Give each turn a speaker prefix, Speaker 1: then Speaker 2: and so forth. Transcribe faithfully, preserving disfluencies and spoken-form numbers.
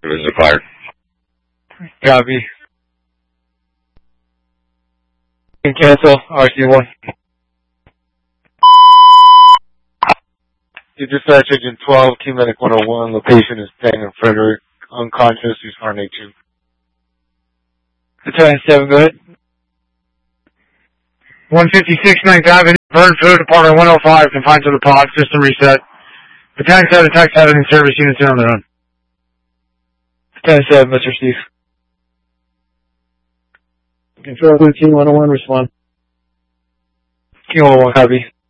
Speaker 1: Is required.
Speaker 2: Copy. Can cancel R C one. You dispatch agent twelve, Key Medic one oh one. Location is ten and Frederick. Unconscious. Use R N A two. Battalion seven, go ahead.
Speaker 3: one fifty-six ninth Avenue, Burnfield, Department one oh five, confined to the pod, system reset. Battalion seven, attack seven in service, units are on their own.
Speaker 2: Battalion seven, Mister Steve.
Speaker 3: Control thirteen one oh one, respond.
Speaker 2: Key one oh one, copy.